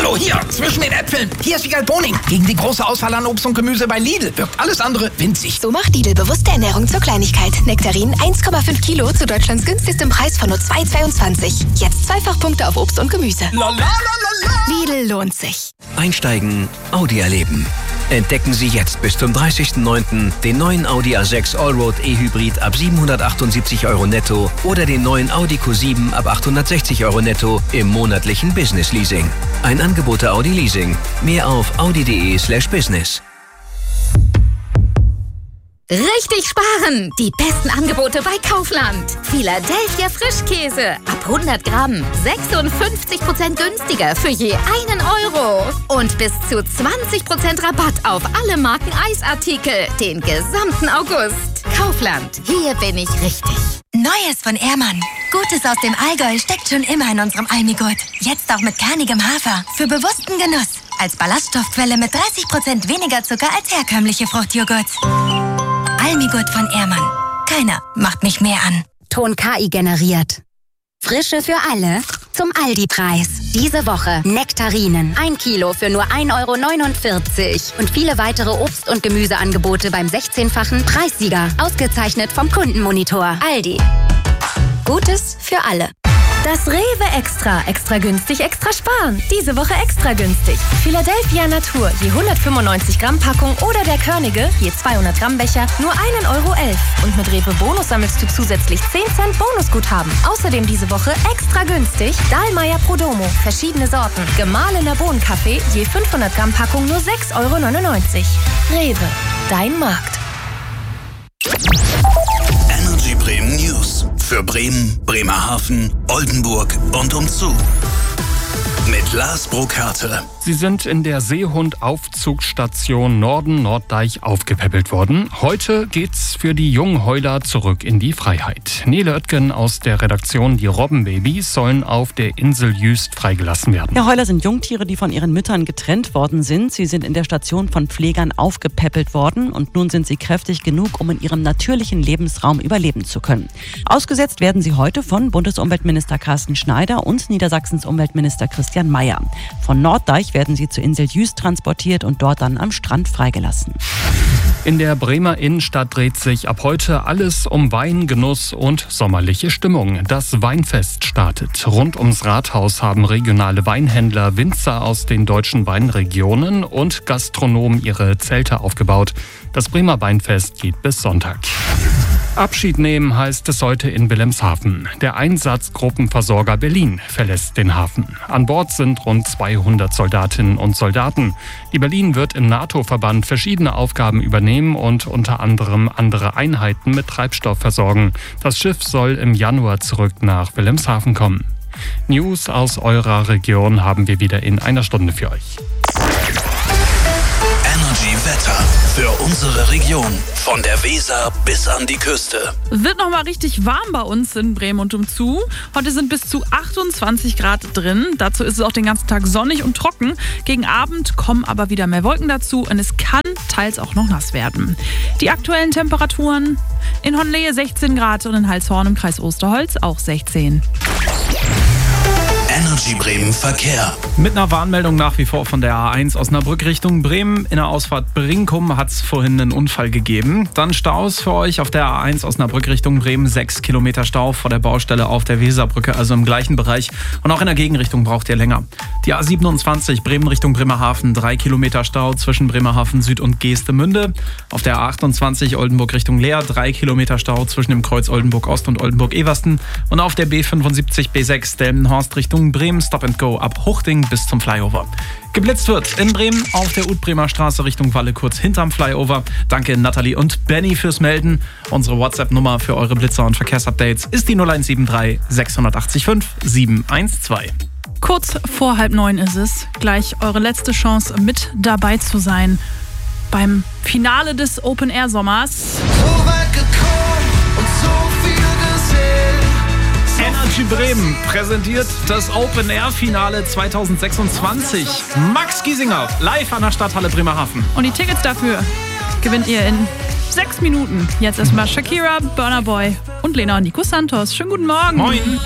Hallo, hier, zwischen den Äpfeln. Hier ist Wiegald Boning. Gegen die große Auswahl an Obst und Gemüse bei Lidl wirkt alles andere winzig. So macht Lidl bewusste Ernährung zur Kleinigkeit. Nektarinen 1,5 Kilo zu Deutschlands günstigstem Preis von nur 2,22. Jetzt Zweifachpunkte auf Obst und Gemüse. Lidl lohnt sich. Einsteigen, Audi erleben. Entdecken Sie jetzt bis zum 30.09. den neuen Audi A6 Allroad E-Hybrid ab 778 € netto oder den neuen Audi Q7 ab 860 € netto im monatlichen Business Leasing. Ein Angebot der Audi Leasing. Mehr auf audi.de/business. Richtig sparen! Die besten Angebote bei Kaufland. Philadelphia Frischkäse. Ab 100 Gramm. 56% günstiger für je 1 €. Und bis zu 20% Rabatt auf alle Marken Eisartikel. Den gesamten August. Kaufland. Hier bin ich richtig. Neues von Ehrmann. Gutes aus dem Allgäu steckt schon immer in unserem Almigurt. Jetzt auch mit kernigem Hafer. Für bewussten Genuss. Als Ballaststoffquelle mit 30% weniger Zucker als herkömmliche Fruchtjoghurt. Almigurt von Ehrmann. Keiner macht mich mehr an. Ton KI generiert. Frische für alle zum Aldi-Preis. Diese Woche Nektarinen. 1 Kilo für nur 1,49 €. Und viele weitere Obst- und Gemüseangebote beim 16-fachen Preissieger. Ausgezeichnet vom Kundenmonitor. Aldi. Gutes für alle. Das Rewe Extra. Extra günstig, extra sparen. Diese Woche extra günstig. Philadelphia Natur, je 195 Gramm Packung oder der Körnige, je 200 Gramm Becher, nur 1,11 € Und mit Rewe Bonus sammelst du zusätzlich 10 Cent Bonusguthaben. Außerdem diese Woche extra günstig Dahlmeier Prodomo, verschiedene Sorten. Gemahlener Bohnenkaffee, je 500 Gramm Packung, nur 6,99 €. Rewe, dein Markt. Energy Bremen News. Für Bremen, Bremerhaven, Oldenburg und umzu. Mit Lars Burkhardt. Sie sind in der Seehund-Aufzugsstation Norden-Norddeich aufgepäppelt worden. Heute geht's für die Jungheuler zurück in die Freiheit. Nele Oetken aus der Redaktion Die Robbenbabys sollen auf der Insel Jüst freigelassen werden. Ja, Heuler sind Jungtiere, die von ihren Müttern getrennt worden sind. Sie sind in der Station von Pflegern aufgepäppelt worden und nun sind sie kräftig genug, um in ihrem natürlichen Lebensraum überleben zu können. Ausgesetzt werden sie heute von Bundesumweltminister Carsten Schneider und Niedersachsens Umweltminister Christian Mayer. Von Norddeich werden sie zur Insel Jüst transportiert und dort dann am Strand freigelassen. In der Bremer Innenstadt dreht sich ab heute alles um Wein, Genuss und sommerliche Stimmung. Das Weinfest startet. Rund ums Rathaus haben regionale Weinhändler, Winzer aus den deutschen Weinregionen und Gastronomen ihre Zelte aufgebaut. Das Bremer Weinfest geht bis Sonntag. Abschied nehmen heißt es heute in Wilhelmshaven. Der Einsatzgruppenversorger Berlin verlässt den Hafen. An Bord sind rund 200 Soldatinnen und Soldaten. Die Berlin wird im NATO-Verband verschiedene Aufgaben übernehmen und unter anderem andere Einheiten mit Treibstoff versorgen. Das Schiff soll im Januar zurück nach Wilhelmshaven kommen. News aus eurer Region haben wir wieder in einer Stunde für euch. Energy Wetter für unsere Region. Von der Weser bis an die Küste. Wird nochmal richtig warm bei uns in Bremen und umzu. Heute sind bis zu 28 Grad drin. Dazu ist es auch den ganzen Tag sonnig und trocken. Gegen Abend kommen aber wieder mehr Wolken dazu und es kann teils auch noch nass werden. Die aktuellen Temperaturen: in Honlehe 16 Grad und in Halshorn im Kreis Osterholz auch 16. Energy Bremen Verkehr. Mit einer Warnmeldung nach wie vor von der A1 Osnabrück Richtung Bremen. In der Ausfahrt Brinkum hat es vorhin einen Unfall gegeben. Dann Staus für euch auf der A1 Osnabrück Richtung Bremen. 6 Kilometer Stau vor der Baustelle auf der Weserbrücke, also im gleichen Bereich. Und auch in der Gegenrichtung braucht ihr länger. Die A27 Bremen Richtung Bremerhaven. 3 Kilometer Stau zwischen Bremerhaven Süd und Geestemünde. Auf der A28 Oldenburg Richtung Leer. 3 Kilometer Stau zwischen dem Kreuz Oldenburg Ost und Oldenburg Eversten. Und auf der B75 B6 Delmenhorst Richtung Bremen Stop and Go ab Huchting bis zum Flyover. Geblitzt wird in Bremen auf der Utbremer Straße Richtung Walle kurz hinterm Flyover. Danke Nathalie und Benny fürs Melden. Unsere WhatsApp-Nummer für eure Blitzer und Verkehrsupdates ist die 0173 680 712. Kurz vor 8:30 ist es. Gleich eure letzte Chance, mit dabei zu sein beim Finale des Open-Air-Sommers. So weit gekommen und so viel gesehen. Energy Bremen präsentiert das Open-Air-Finale 2026. Max Giesinger live an der Stadthalle Bremerhaven. Und die Tickets dafür gewinnt ihr in 6 Minuten. Jetzt erstmal Shakira, Burna Boy und Lena und Nico Santos. Schönen guten Morgen. Moin.